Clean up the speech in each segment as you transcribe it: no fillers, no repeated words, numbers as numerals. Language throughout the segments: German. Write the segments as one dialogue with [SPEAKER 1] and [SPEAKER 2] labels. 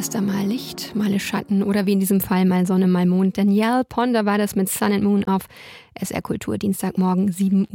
[SPEAKER 1] ist da mal Licht, mal Schatten oder wie in diesem Fall mal Sonne, mal Mond. Danielle Ponder war das mit Sun and Moon auf SR Kultur, Dienstagmorgen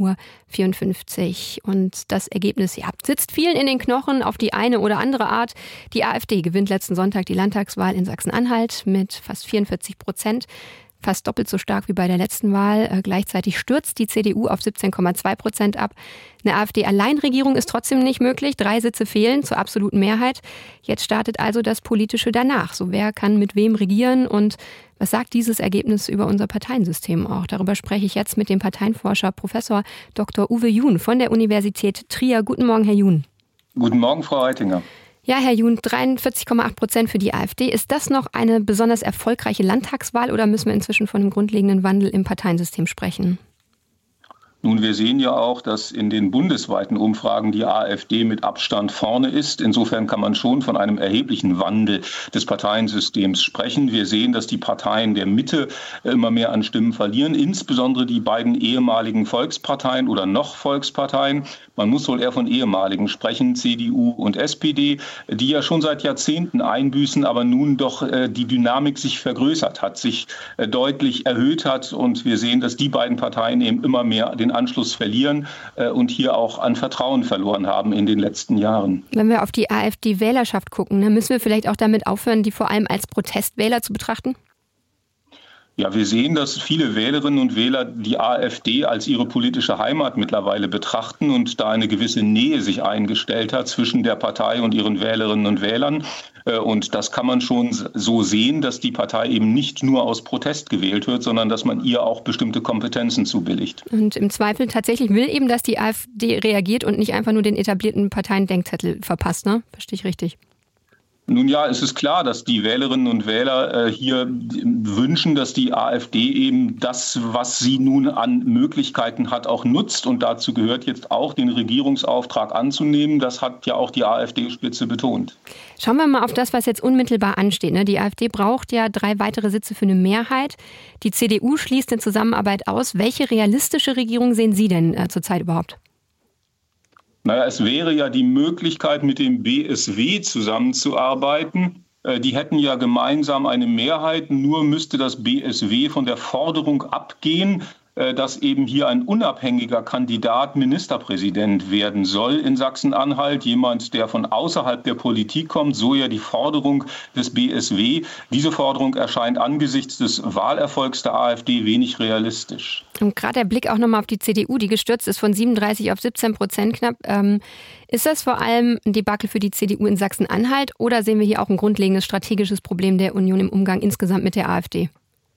[SPEAKER 1] 7.54 Uhr. Und das Ergebnis, sitzt vielen in den Knochen auf die eine oder andere Art. Die AfD gewinnt letzten Sonntag die Landtagswahl in Sachsen-Anhalt mit fast 44%. Fast doppelt so stark wie bei der letzten Wahl. Gleichzeitig stürzt die CDU auf 17,2% ab. Eine AfD-Alleinregierung ist trotzdem nicht möglich. 3 Sitze fehlen zur absoluten Mehrheit. Jetzt startet also das Politische danach. So, wer kann mit wem regieren und was sagt dieses Ergebnis über unser Parteiensystem auch? Darüber spreche ich jetzt mit dem Parteienforscher Professor Dr. Uwe Jun von der Universität Trier. Guten Morgen, Herr Jun.
[SPEAKER 2] Guten Morgen, Frau Reitinger.
[SPEAKER 1] Ja, Herr Jun, 43,8% für die AfD. Ist das noch eine besonders erfolgreiche Landtagswahl oder müssen wir inzwischen von einem grundlegenden Wandel im Parteiensystem sprechen?
[SPEAKER 2] Nun, wir sehen ja auch, dass in den bundesweiten Umfragen die AfD mit Abstand vorne ist. Insofern kann man schon von einem erheblichen Wandel des Parteiensystems sprechen. Wir sehen, dass die Parteien der Mitte immer mehr an Stimmen verlieren, insbesondere die beiden ehemaligen Volksparteien oder noch Volksparteien. Man muss wohl eher von ehemaligen sprechen, CDU und SPD, die ja schon seit Jahrzehnten einbüßen, aber nun doch die Dynamik sich vergrößert hat, sich deutlich erhöht hat. Und wir sehen, dass die beiden Parteien eben immer mehr den Anschluss verlieren und hier auch an Vertrauen verloren haben in den letzten Jahren.
[SPEAKER 1] Wenn wir auf die AfD-Wählerschaft gucken, dann müssen wir vielleicht auch damit aufhören, die vor allem als Protestwähler zu betrachten?
[SPEAKER 2] Ja, wir sehen, dass viele Wählerinnen und Wähler die AfD als ihre politische Heimat mittlerweile betrachten und da eine gewisse Nähe sich eingestellt hat zwischen der Partei und ihren Wählerinnen und Wählern. Und das kann man schon so sehen, dass die Partei eben nicht nur aus Protest gewählt wird, sondern dass man ihr auch bestimmte Kompetenzen zubilligt.
[SPEAKER 1] Und im Zweifel tatsächlich will eben, dass die AfD reagiert und nicht einfach nur den etablierten Parteien-Denkzettel verpasst, ne? Verstehe ich richtig?
[SPEAKER 2] Nun ja, es ist klar, dass die Wählerinnen und Wähler hier wünschen, dass die AfD eben das, was sie nun an Möglichkeiten hat, auch nutzt. Und dazu gehört jetzt auch, den Regierungsauftrag anzunehmen. Das hat ja auch die AfD-Spitze betont.
[SPEAKER 1] Schauen wir mal auf das, was jetzt unmittelbar ansteht. Die AfD braucht ja 3 weitere Sitze für eine Mehrheit. Die CDU schließt eine Zusammenarbeit aus. Welche realistische Regierung sehen Sie denn zurzeit überhaupt?
[SPEAKER 2] Naja, es wäre ja die Möglichkeit, mit dem BSW zusammenzuarbeiten. Die hätten ja gemeinsam eine Mehrheit, nur müsste das BSW von der Forderung abgehen, dass eben hier ein unabhängiger Kandidat Ministerpräsident werden soll in Sachsen-Anhalt. Jemand, der von außerhalb der Politik kommt, so ja die Forderung des BSW. Diese Forderung erscheint angesichts des Wahlerfolgs der AfD wenig realistisch.
[SPEAKER 1] Und gerade der Blick auch nochmal auf die CDU, die gestürzt ist von 37 auf 17% knapp. Ist das vor allem ein Debakel für die CDU in Sachsen-Anhalt oder sehen wir hier auch ein grundlegendes strategisches Problem der Union im Umgang insgesamt mit der AfD?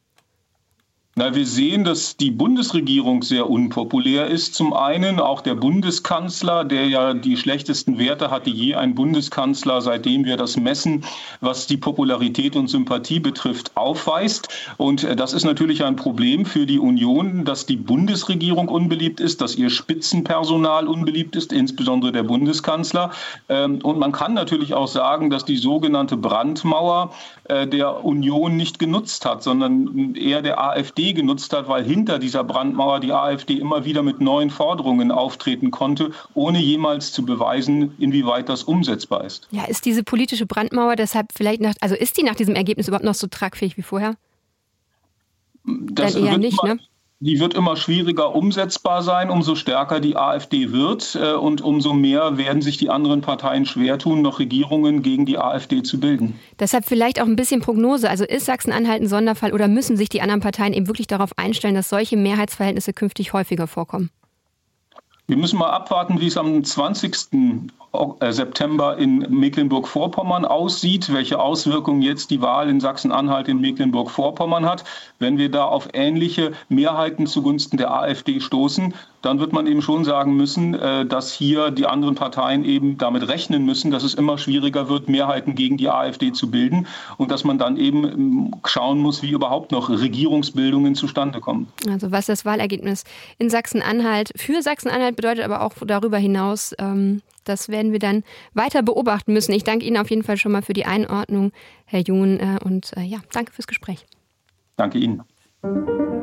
[SPEAKER 2] Na, wir sehen, dass die Bundesregierung sehr unpopulär ist. Zum einen auch der Bundeskanzler, der ja die schlechtesten Werte hat, die je ein Bundeskanzler, seitdem wir das messen, was die Popularität und Sympathie betrifft, aufweist. Und das ist natürlich ein Problem für die Union, dass die Bundesregierung unbeliebt ist, dass ihr Spitzenpersonal unbeliebt ist, insbesondere der Bundeskanzler. Und man kann natürlich auch sagen, dass die sogenannte Brandmauer der Union nicht genutzt hat, sondern eher der AfD genutzt hat, weil hinter dieser Brandmauer die AfD immer wieder mit neuen Forderungen auftreten konnte, ohne jemals zu beweisen, inwieweit das umsetzbar ist.
[SPEAKER 1] Ja, ist diese politische Brandmauer deshalb vielleicht ist die nach diesem Ergebnis überhaupt noch so tragfähig wie vorher?
[SPEAKER 2] Das
[SPEAKER 1] dann eher nicht, ne?
[SPEAKER 2] Die wird immer schwieriger umsetzbar sein, umso stärker die AfD wird und umso mehr werden sich die anderen Parteien schwer tun, noch Regierungen gegen die AfD zu bilden.
[SPEAKER 1] Deshalb vielleicht auch ein bisschen Prognose. Also ist Sachsen-Anhalt ein Sonderfall oder müssen sich die anderen Parteien eben wirklich darauf einstellen, dass solche Mehrheitsverhältnisse künftig häufiger vorkommen?
[SPEAKER 2] Wir müssen mal abwarten, wie es am 20. September in Mecklenburg-Vorpommern aussieht, welche Auswirkungen jetzt die Wahl in Sachsen-Anhalt in Mecklenburg-Vorpommern hat. Wenn wir da auf ähnliche Mehrheiten zugunsten der AfD stoßen, dann wird man eben schon sagen müssen, dass hier die anderen Parteien eben damit rechnen müssen, dass es immer schwieriger wird, Mehrheiten gegen die AfD zu bilden und dass man dann eben schauen muss, wie überhaupt noch Regierungsbildungen zustande kommen.
[SPEAKER 1] Also was das Wahlergebnis in Sachsen-Anhalt für Sachsen-Anhalt bedeutet, aber auch darüber hinaus, das werden wir dann weiter beobachten müssen. Ich danke Ihnen auf jeden Fall schon mal für die Einordnung, Herr Jun, und danke fürs Gespräch.
[SPEAKER 2] Danke Ihnen.